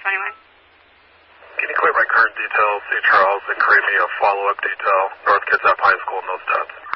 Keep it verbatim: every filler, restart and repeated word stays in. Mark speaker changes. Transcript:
Speaker 1: twenty-one.
Speaker 2: Can you clear my current details, see Charles, and create me a follow-up detail, North Kitsap High School, no stats?